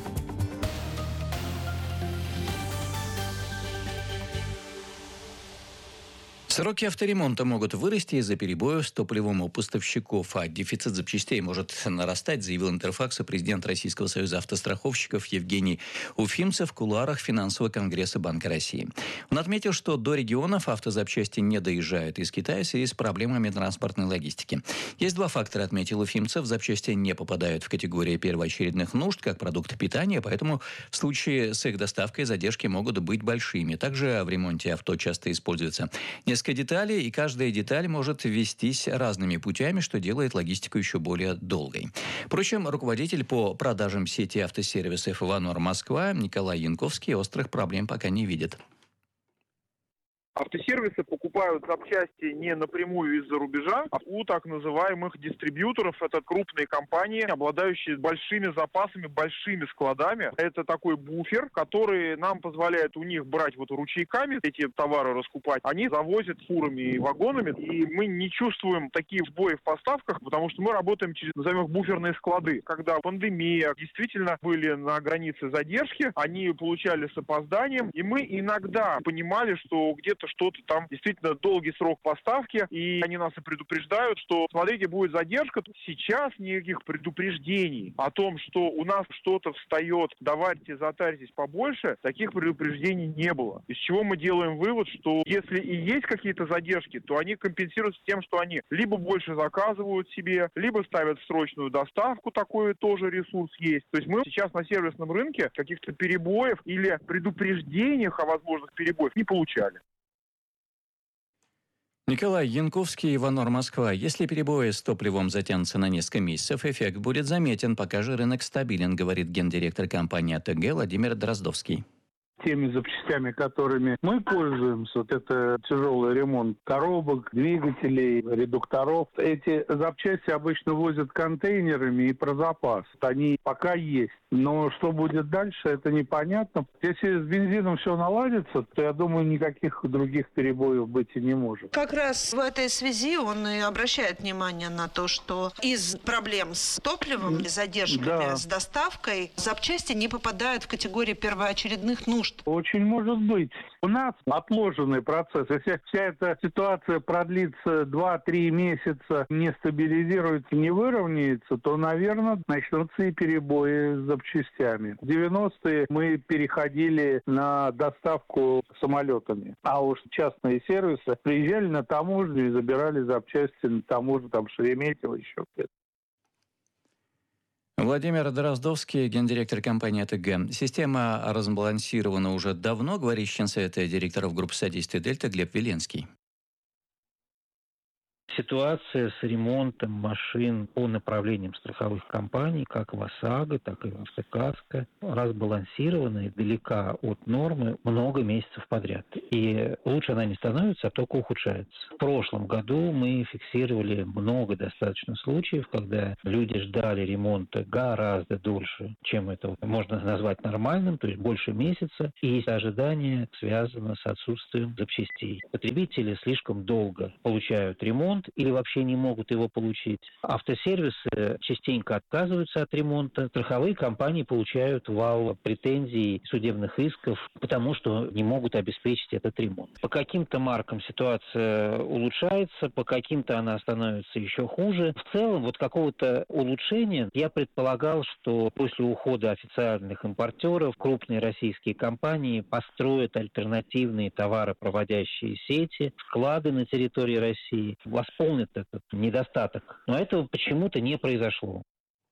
Сроки авторемонта могут вырасти из-за перебоев с топливом у поставщиков, а дефицит запчастей может нарастать, заявил Интерфаксу президент Российского союза автостраховщиков Евгений Уфимцев в кулуарах финансового конгресса Банка России. Он отметил, что до регионов автозапчасти не доезжают из Китая в связи с проблемами транспортной логистики. Есть два фактора, отметил Уфимцев. Запчасти не попадают в категорию первоочередных нужд, как продукты питания, поэтому в случае с их доставкой задержки могут быть большими. Также в ремонте авто часто используется несколько деталей, и каждая деталь может вестись разными путями, что делает логистику еще более долгой. Впрочем, руководитель по продажам сети автосервисов «Иванор Москва» Николай Янковский острых проблем пока не видит. Автосервисы покупают запчасти не напрямую из-за рубежа, а у так называемых дистрибьюторов. Это крупные компании, обладающие большими запасами, большими складами. Это такой буфер, который нам позволяет у них брать ручейками эти товары раскупать. Они завозят фурами и вагонами, и мы не чувствуем такие сбои в поставках, потому что мы работаем через, назовем их, буферные склады. Когда пандемия, действительно были на границе задержки, они получали с опозданием, и мы иногда понимали, что где-то что-то там действительно долгий срок поставки, и они нас и предупреждают, что, смотрите, будет задержка. Сейчас никаких предупреждений о том, что у нас что-то встает, давайте затарьтесь побольше, таких предупреждений не было. Из чего мы делаем вывод, что если и есть какие-то задержки, то они компенсируются тем, что они либо больше заказывают себе, либо ставят в срочную доставку, такой тоже ресурс есть. То есть мы сейчас на сервисном рынке каких-то перебоев или предупреждениях о возможных перебоях не получали. Николай Янковский, Иванор Москва. Если перебои с топливом затянутся на несколько месяцев, эффект будет заметен, пока же рынок стабилен, говорит гендиректор компании АТГ Владимир Дроздовский. Теми запчастями, которыми мы пользуемся, это тяжелый ремонт коробок, двигателей, редукторов. Эти запчасти обычно возят контейнерами и про запас. Они пока есть. Но что будет дальше, это непонятно. Если с бензином все наладится, то, я думаю, никаких других перебоев быть и не может. Как раз в этой связи он и обращает внимание на то, что из проблем с топливом, задержками с доставкой, запчасти не попадают в категорию первоочередных нужд. может? Очень может быть. У нас отложенный процесс. Если вся эта ситуация продлится 2-3 месяца, не стабилизируется, не выровняется, то, наверное, начнутся и перебои с запчастями. В 90-е мы переходили на доставку самолетами. А уж частные сервисы приезжали на таможню и забирали запчасти на таможню, там, Шереметьево, еще где-то. Владимир Дроздовский, гендиректор компании АТГ. Система разбалансирована уже давно, говорит член совета директоров группы содействия «Дельта» Глеб Веленский. Ситуация с ремонтом машин по направлениям страховых компаний, как в ОСАГО, так и в Автокаско, разбалансирована и далека от нормы много месяцев подряд. И лучше она не становится, а только ухудшается. В прошлом году мы фиксировали много достаточно случаев, когда люди ждали ремонта гораздо дольше, чем это можно назвать нормальным, то есть больше месяца, и ожидание связано с отсутствием запчастей. Потребители слишком долго получают ремонт, или вообще не могут его получить. Автосервисы частенько отказываются от ремонта. Страховые компании получают вал претензий, судебных исков, потому что не могут обеспечить этот ремонт. По каким-то маркам ситуация улучшается, по каким-то она становится еще хуже. В целом, вот какого-то улучшения я предполагал, что после ухода официальных импортеров крупные российские компании построят альтернативные товаропроводящие сети, склады на территории России, восполнит этот недостаток. Но этого почему-то не произошло.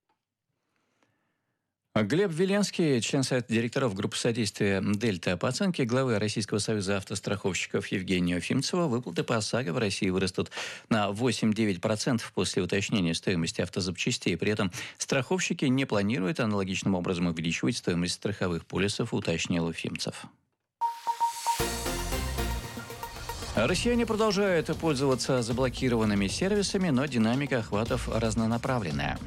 Глеб Веленский, член совета директоров группы содействия «Дельта». По оценке главы Российского союза автостраховщиков Евгения Ефимцева, выплаты по ОСАГО в России вырастут на 8-9% после уточнения стоимости автозапчастей. При этом страховщики не планируют аналогичным образом увеличивать стоимость страховых полисов, уточнил Ефимцев. Россияне продолжают пользоваться заблокированными сервисами, но динамика охватов разнонаправленная.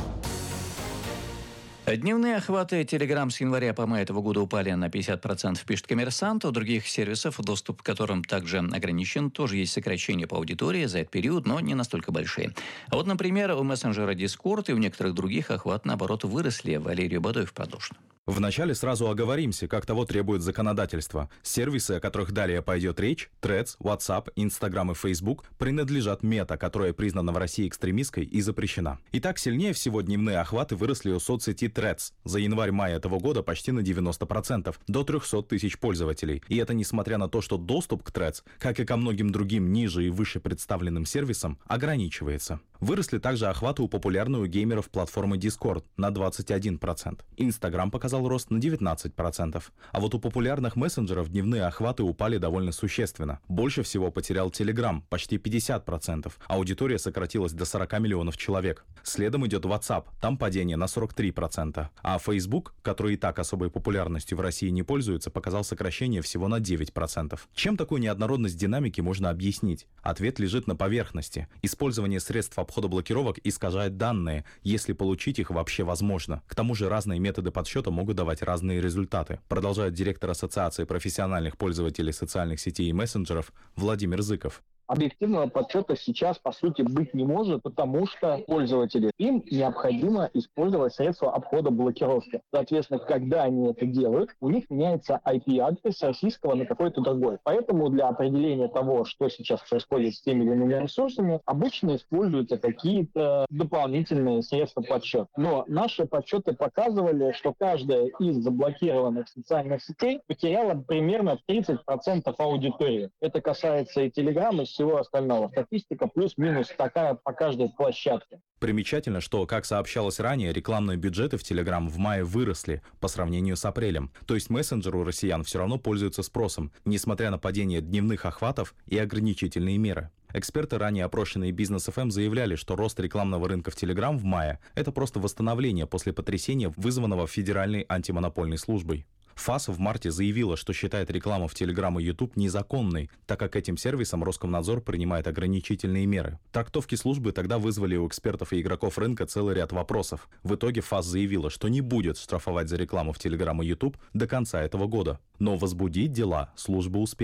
Дневные охваты Telegram с января по май этого года упали на 50%, пишет «Коммерсант». У других сервисов, доступ к которым также ограничен, тоже есть сокращения по аудитории за этот период, но не настолько большие. А вот, например, у мессенджера Discord и у некоторых других охват, наоборот, выросли. Валерий Бадоев продолжит. Вначале сразу оговоримся, как того требует законодательство. Сервисы, о которых далее пойдет речь, Threads, WhatsApp, Instagram и Facebook, принадлежат Мета, которая признана в России экстремистской и запрещена. Итак, сильнее всего дневные охваты выросли у соцсети Threads. За январь-май этого года почти на 90%, до 300 тысяч пользователей. И это несмотря на то, что доступ к Threads, как и ко многим другим ниже и выше представленным сервисам, ограничивается. Выросли также охваты у популярной у геймеров платформы Discord на 21%. Instagram показал рост на 19%. А вот у популярных мессенджеров дневные охваты упали довольно существенно. Больше всего потерял Telegram, почти 50%. Аудитория сократилась до 40 миллионов человек. Следом идет WhatsApp, там падение на 43%. А Facebook, который и так особой популярностью в России не пользуется, показал сокращение всего на 9%. Чем такую неоднородность динамики можно объяснить? Ответ лежит на поверхности. Использование средств обхода блокировок искажает данные, если получить их вообще возможно. К тому же разные методы подсчета могут давать разные результаты, продолжает директор Ассоциации профессиональных пользователей социальных сетей и мессенджеров Владимир Зыков. Объективного подсчета сейчас, по сути, быть не может, потому что пользователи, им необходимо использовать средства обхода блокировки. Соответственно, когда они это делают, у них меняется IP-адрес российского на какой-то другой. Поэтому для определения того, что сейчас происходит с теми или иными ресурсами, обычно используются какие-то дополнительные средства подсчета. Но наши подсчеты показывали, что каждая из заблокированных социальных сетей потеряла примерно 30% аудитории. Это касается и Telegram, и всего остального. Статистика плюс-минус такая по каждой площадке. Примечательно, что, как сообщалось ранее, рекламные бюджеты в Telegram в мае выросли по сравнению с апрелем. То есть мессенджер у россиян все равно пользуется спросом, несмотря на падение дневных охватов и ограничительные меры. Эксперты, ранее опрошенные Бизнес ФМ, заявляли, что рост рекламного рынка в Telegram в мае – это просто восстановление после потрясения, вызванного Федеральной антимонопольной службой. ФАС в марте заявила, что считает рекламу в Telegram и YouTube незаконной, так как этим сервисам Роскомнадзор принимает ограничительные меры. Трактовки службы тогда вызвали у экспертов и игроков рынка целый ряд вопросов. В итоге ФАС заявила, что не будет штрафовать за рекламу в Telegram и YouTube до конца этого года. Но возбудить дела служба успела.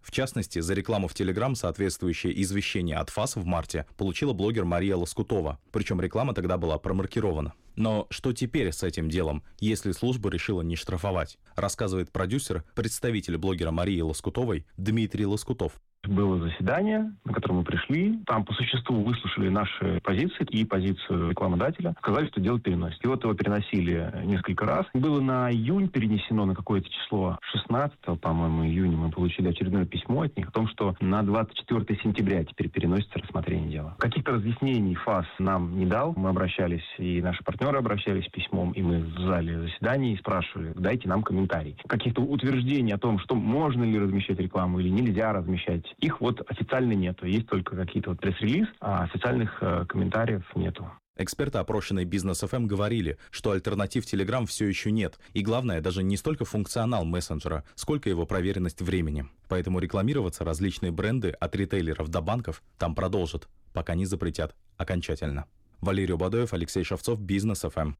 В частности, за рекламу в Telegram соответствующее извещение от ФАС в марте получила блогер Мария Лоскутова. Причем реклама тогда была промаркирована. Но что теперь с этим делом, если служба решила не штрафовать? Рассказывает продюсер, представитель блогера Марии Лоскутовой Дмитрий Лоскутов. Было заседание, на которое мы пришли. Там по существу выслушали наши позиции и позицию рекламодателя. Сказали, что дело переносит. И вот его переносили несколько раз. Было на июнь перенесено на какое-то число. 16, по-моему, июня мы получили очередное письмо от них о том, что на 24 сентября теперь переносится рассмотрение дела. Каких-то разъяснений ФАС нам не дал. Мы обращались, и наши партнеры обращались с письмом, и мы в зале заседаний спрашивали, дайте нам комментарий. Каких-то утверждений о том, что можно ли размещать рекламу или нельзя размещать, их вот официально нету. Есть только какие-то вот пресс-релиз, а официальных комментариев нету. Эксперты, опрошенные Бизнес ФМ, говорили, что альтернатив Telegram все еще нет. И главное, даже не столько функционал мессенджера, сколько его проверенность временем. Поэтому рекламироваться различные бренды от ритейлеров до банков там продолжат, пока не запретят окончательно. Валерий Бадоев, Алексей Шевцов, Бизнес ФМ.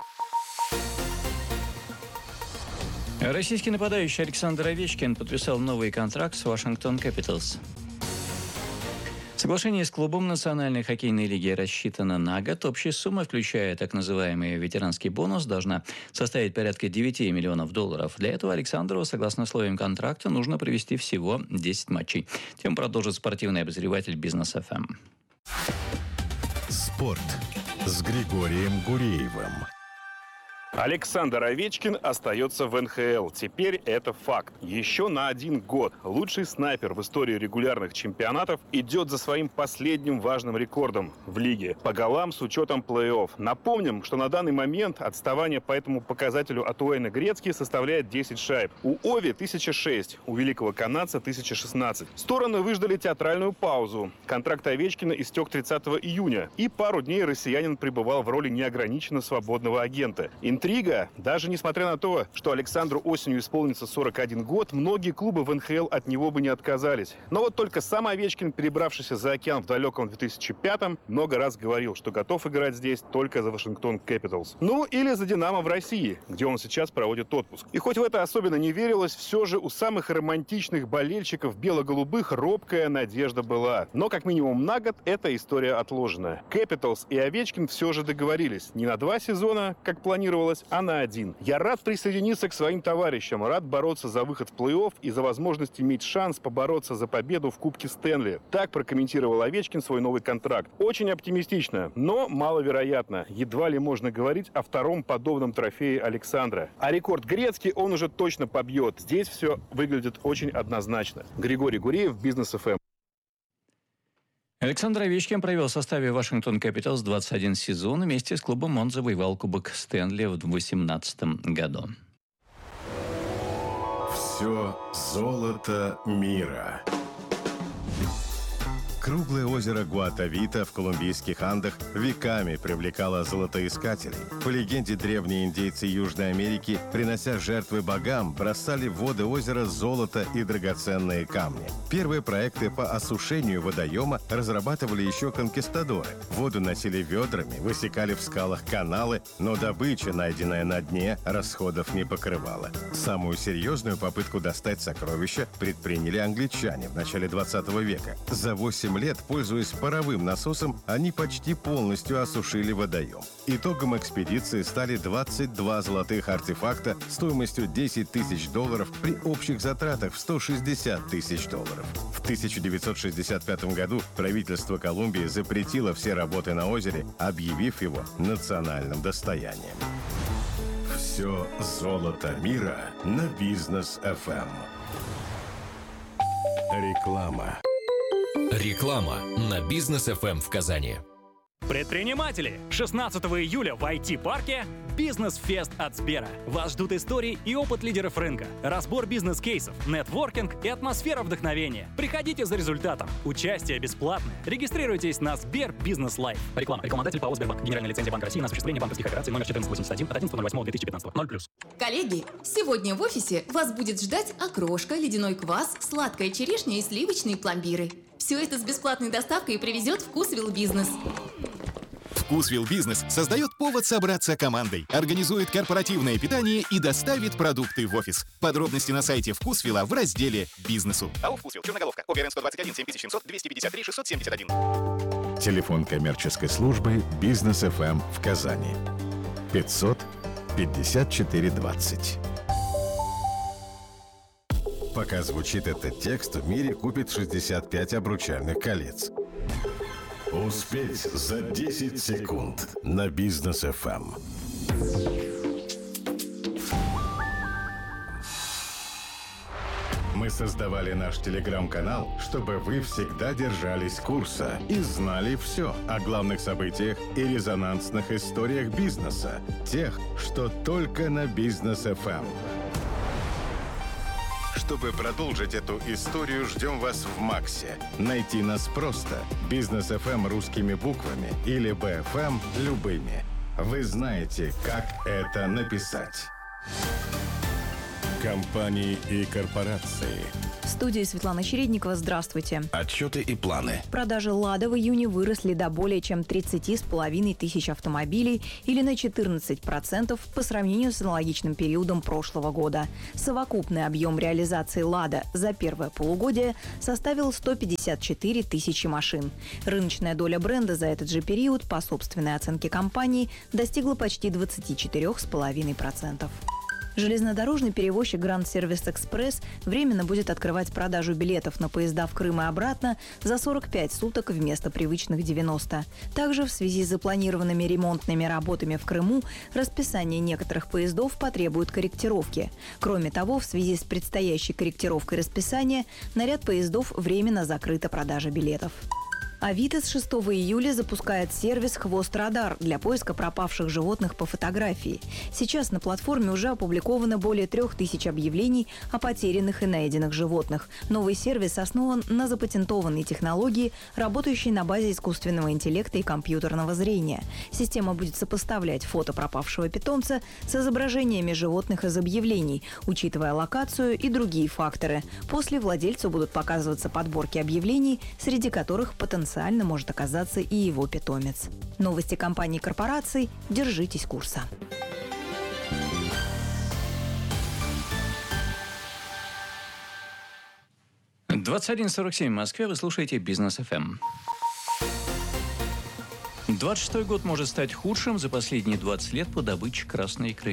Российский нападающий Александр Овечкин подписал новый контракт с Washington Capitals. Соглашение с клубом Национальной хоккейной лиги рассчитано на год. Общая сумма, включая так называемый ветеранский бонус, должна составить порядка 9 миллионов долларов. Для этого Александру, согласно условиям контракта, нужно провести всего 10 матчей. Тем продолжит спортивный обозреватель Бизнес ФМ. Спорт с Григорием Гуреевым. Александр Овечкин остается в НХЛ. Теперь это факт. Еще на 1 год лучший снайпер в истории регулярных чемпионатов идет за своим последним важным рекордом в лиге по голам с учетом плей-офф. Напомним, что на данный момент отставание по этому показателю от Уэйна Грецки составляет 10 шайб. У Ови 1006, у великого канадца 1016. Стороны выждали театральную паузу. Контракт Овечкина истек 30 июня. И пару дней россиянин пребывал в роли неограниченно свободного агента. Интрига. Даже несмотря на то, что Александру осенью исполнится 41 год, многие клубы в НХЛ от него бы не отказались. Но вот только сам Овечкин, перебравшийся за океан в далеком 2005-м, много раз говорил, что готов играть здесь только за Вашингтон Capitals. Ну, или за Динамо в России, где он сейчас проводит отпуск. И хоть в это особенно не верилось, все же у самых романтичных болельщиков бело-голубых робкая надежда была. Но как минимум на год эта история отложена. Capitals и Овечкин все же договорились. Не на 2 сезона, как планировалось, а на 1. Я рад присоединиться к своим товарищам, рад бороться за выход в плей-офф и за возможность иметь шанс побороться за победу в Кубке Стэнли. Так прокомментировал Овечкин свой новый контракт. Очень оптимистично, но маловероятно. Едва ли можно говорить о втором подобном трофее Александра. А рекорд Грецки он уже точно побьет. Здесь все выглядит очень однозначно. Григорий Гуреев, Бизнес ФМ. Александр Овечкин провел в составе Washington Capitals 21 сезон. Вместе с клубом он завоевал Кубок Стэнли в 2018 году. Все золото мира. Круглое озеро Гуатавита в колумбийских Андах веками привлекало золотоискателей. По легенде, древние индейцы Южной Америки, принося жертвы богам, бросали в воды озера золото и драгоценные камни. Первые проекты по осушению водоема разрабатывали еще конкистадоры. Воду носили ведрами, высекали в скалах каналы, но добыча, найденная на дне, расходов не покрывала. Самую серьезную попытку достать сокровища предприняли англичане в начале 20 века. За 8 лет, пользуясь паровым насосом, они почти полностью осушили водоем. Итогом экспедиции стали 22 золотых артефакта стоимостью $10 тысяч при общих затратах в $160 тысяч. В 1965 году правительство Колумбии запретило все работы на озере, объявив его национальным достоянием. Все золото мира на Бизнес ФМ. Реклама. Реклама на Бизнес ФМ в Казани. Предприниматели! 16 июля в IT-парке «Бизнес-фест» от Сбера. Вас ждут истории и опыт лидеров рынка, разбор бизнес-кейсов, нетворкинг и атмосфера вдохновения. Приходите за результатом. Участие бесплатное. Регистрируйтесь на Сбер Бизнес Лайф. Реклама. Рекламодатель ПАО «Сбербанк». Генеральная лицензия Банка России на осуществление банковских операций номер 1481 от 11.08.2015. 0+. Коллеги, сегодня в офисе вас будет ждать окрошка, ледяной квас, сладкая черешня и сливочные пломбиры. Все это с бесплатной доставкой привезет «Вкусвилл Бизнес». Вкусвилл Бизнес создает повод собраться командой, организует корпоративное питание и доставит продукты в офис. Подробности на сайте Вкусвилла в разделе «Бизнесу». АО «Вкусвилл», черноголовка, ОГРН 121 7700 253 671. Телефон коммерческой службы «Бизнес ФМ» в Казани. 500 54 20. Пока звучит этот текст, в мире купит 65 обручальных колец. Успеть за 10 секунд на Бизнес ФМ. Мы создавали наш телеграм-канал, чтобы вы всегда держались курса и знали все о главных событиях и резонансных историях бизнеса, тех, что только на Бизнес ФМ. Чтобы продолжить эту историю, ждем вас в Максе. Найти нас просто. Бизнес ФМ русскими буквами или БФМ любыми. Вы знаете, как это написать. Компании и корпорации. В студии Светлана Чередникова. Здравствуйте. Отчеты и планы. Продажи «Лада» в июне выросли до более чем 30,5 тысяч автомобилей или на 14% по сравнению с аналогичным периодом прошлого года. Совокупный объем реализации «Лада» за первое полугодие составил 154 тысячи машин. Рыночная доля бренда за этот же период, по собственной оценке компании, достигла почти 24,5%. Железнодорожный перевозчик Гранд Сервис Экспресс временно будет открывать продажу билетов на поезда в Крым и обратно за 45 суток вместо привычных 90. Также в связи с запланированными ремонтными работами в Крыму расписание некоторых поездов потребует корректировки. Кроме того, в связи с предстоящей корректировкой расписания на ряд поездов временно закрыта продажа билетов. Авито с 6 июля запускает сервис «Хвост Радар» для поиска пропавших животных по фотографии. Сейчас на платформе уже опубликовано более 3000 объявлений о потерянных и найденных животных. Новый сервис основан на запатентованной технологии, работающей на базе искусственного интеллекта и компьютерного зрения. Система будет сопоставлять фото пропавшего питомца с изображениями животных из объявлений, учитывая локацию и другие факторы. После владельцу будут показываться подборки объявлений, среди которых потенциально может оказаться и его питомец. Новости компаний и корпораций. Держитесь курса. — 21:47 в Москве. Вы слушаете Бизнес ФМ. 26-й год может стать худшим за последние 20 лет по добыче красной икры.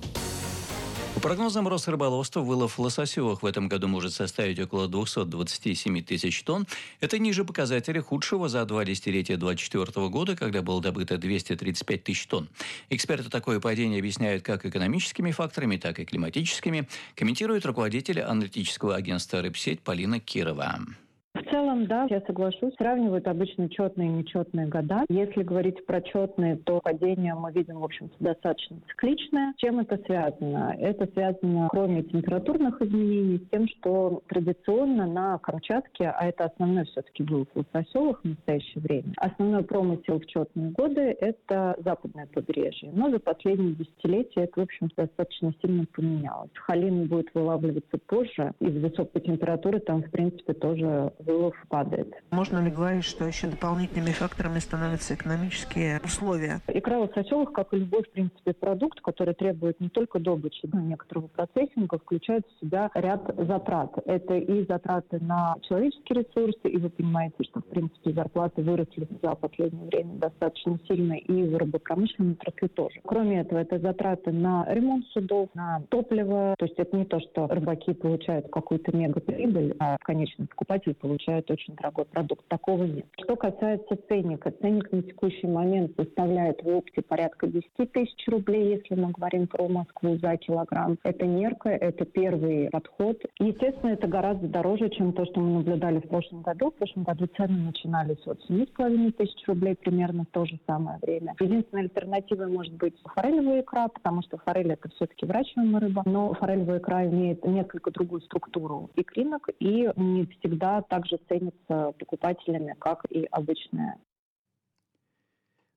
По прогнозам Росрыболовства, вылов лососевых в этом году может составить около 227 тысяч тонн. Это ниже показателя худшего за 2 десятилетия 2024 года, когда было добыто 235 тысяч тонн. Эксперты такое падение объясняют как экономическими факторами, так и климатическими, комментирует руководитель аналитического агентства «Рыбсеть» Полина Кирова. В целом, да, я соглашусь. Сравнивают обычно четные и нечетные года. Если говорить про четные, то падение мы видим, в общем-то, достаточно цикличное. С чем это связано? Это связано, кроме температурных изменений, с тем, что традиционно на Камчатке, а это основной все-таки вылов лососевых в настоящее время, основной промысел в четные годы – это западное побережье. Но за последние десятилетия это, в общем-то, достаточно сильно поменялось. Халин будет вылавливаться позже. Из-за высокой температуры там, в принципе, тоже вылов падает. Можно ли говорить, что еще дополнительными факторами становятся экономические условия? Икра лососевых, как и любой, в принципе, продукт, который требует не только добычи, но и некоторого процессинга, включает в себя ряд затрат. Это и затраты на человеческие ресурсы, и вы понимаете, что, в принципе, зарплаты выросли за последнее время достаточно сильно, и в рыбопромышленной отрасли тоже. Кроме этого, это затраты на ремонт судов, на топливо. То есть это не то, что рыбаки получают какую-то мега-прибыль, а конечный покупатель получает очень дорогой продукт. Такого нет. Что касается ценника. Ценник на текущий момент составляет в опте порядка 10 тысяч рублей, если мы говорим про Москву, за килограмм. Это мерка, это первый подход. Естественно, это гораздо дороже, чем то, что мы наблюдали в прошлом году. В прошлом году цены начинались от 7,5 тысяч рублей примерно в то же самое время. Единственной альтернативой может быть форелевая икра, потому что форель – это все-таки выращиваемая рыба, но форелевая икра имеет несколько другую структуру икринок и не всегда также ценится покупателями, как и обычная.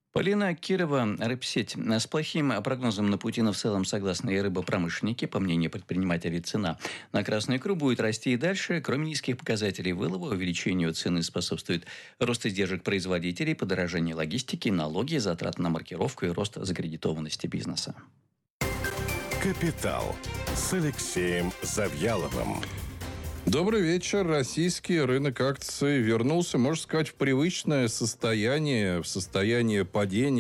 Полина Кирова, рыбсеть. С плохим прогнозом на Путина в целом согласны и рыбопромышленники. По мнению предпринимателей, цена на красную икру будет расти и дальше. Кроме низких показателей вылова, увеличению цены способствует рост издержек производителей, подорожание логистики, налоги, затраты на маркировку и рост закредитованности бизнеса. «Капитал» с Алексеем Завьяловым. Добрый вечер. Российский рынок акций вернулся, можно сказать, в привычное состояние, в состояние падения.